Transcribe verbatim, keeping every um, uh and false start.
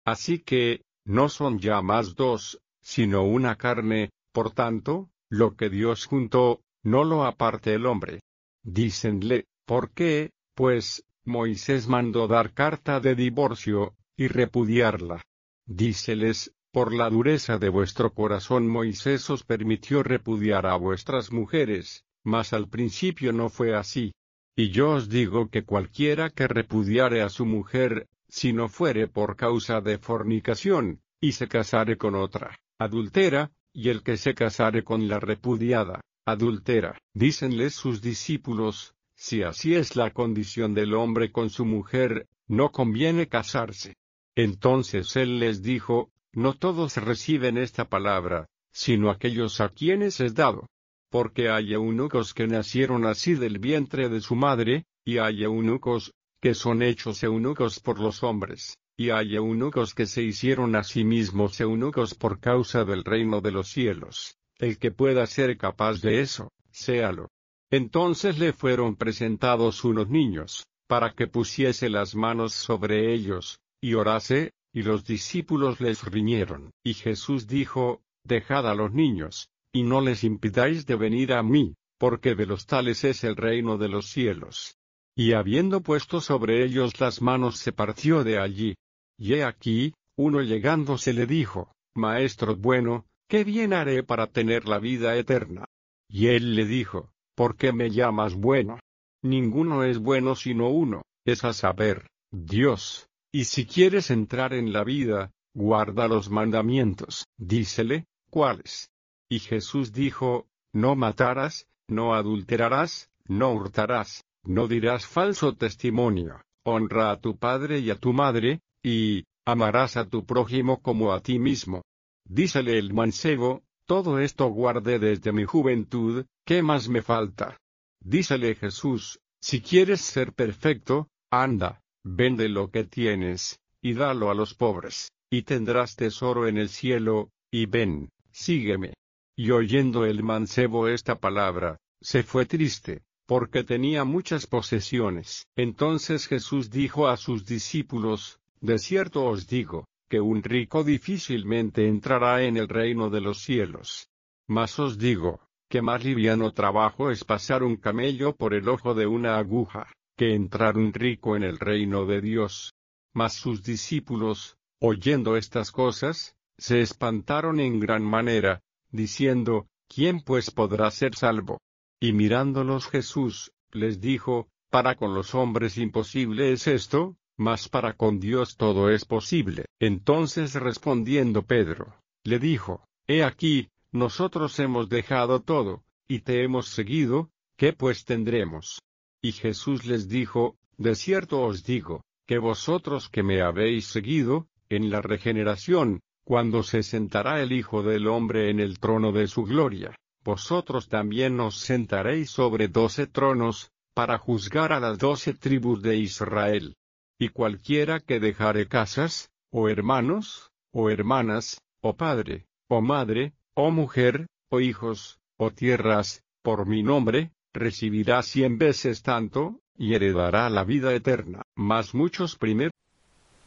Así que, no son ya más dos, sino una carne, por tanto, lo que Dios juntó, no lo aparte el hombre. Dícenle, ¿por qué? Pues, Moisés mandó dar carta de divorcio, y repudiarla. Díceles, por la dureza de vuestro corazón Moisés os permitió repudiar a vuestras mujeres, mas al principio no fue así. Y yo os digo que cualquiera que repudiare a su mujer, si no fuere por causa de fornicación, y se casare con otra, adultera, y el que se casare con la repudiada, adultera. Dícenles sus discípulos, si así es la condición del hombre con su mujer, no conviene casarse. Entonces él les dijo, no todos reciben esta palabra, sino aquellos a quienes es dado. Porque hay eunucos que nacieron así del vientre de su madre, y hay eunucos, que son hechos eunucos por los hombres, y hay eunucos que se hicieron a sí mismos eunucos por causa del reino de los cielos. El que pueda ser capaz de eso, séalo. Entonces le fueron presentados unos niños, para que pusiese las manos sobre ellos, y orase, y los discípulos les riñeron. Y Jesús dijo, dejad a los niños, y no les impidáis de venir a mí, porque de los tales es el reino de los cielos. Y habiendo puesto sobre ellos las manos se partió de allí. Y he aquí, uno llegándose le dijo, Maestro bueno, ¿qué bien haré para tener la vida eterna? Y él le dijo, ¿por qué me llamas bueno? Ninguno es bueno sino uno, es a saber, Dios. Y si quieres entrar en la vida, guarda los mandamientos. Dícele, ¿cuáles? Y Jesús dijo, no matarás, no adulterarás, no hurtarás, no dirás falso testimonio, honra a tu padre y a tu madre, y, amarás a tu prójimo como a ti mismo. Dícele el mancebo, todo esto guardé desde mi juventud, ¿qué más me falta? Dícele Jesús, si quieres ser perfecto, anda, vende lo que tienes, y dalo a los pobres, y tendrás tesoro en el cielo, y ven, sígueme. Y oyendo el mancebo esta palabra, se fue triste, porque tenía muchas posesiones. Entonces Jesús dijo a sus discípulos, de cierto os digo, que un rico difícilmente entrará en el reino de los cielos. Mas os digo, que más liviano trabajo es pasar un camello por el ojo de una aguja, que entrar un rico en el reino de Dios. Mas sus discípulos, oyendo estas cosas, se espantaron en gran manera, diciendo, ¿quién pues podrá ser salvo? Y mirándolos Jesús, les dijo, para con los hombres imposible es esto, mas para con Dios todo es posible. Entonces respondiendo Pedro, le dijo, he aquí, nosotros hemos dejado todo, y te hemos seguido, ¿qué pues tendremos? Y Jesús les dijo, de cierto os digo, que vosotros que me habéis seguido, en la regeneración, cuando se sentará el Hijo del Hombre en el trono de su gloria, vosotros también os sentaréis sobre doce tronos, para juzgar a las doce tribus de Israel. Y cualquiera que dejare casas, o hermanos, o hermanas, o padre, o madre, o mujer, o hijos, o tierras, por mi nombre, recibirá cien veces tanto, y heredará la vida eterna. Mas muchos primero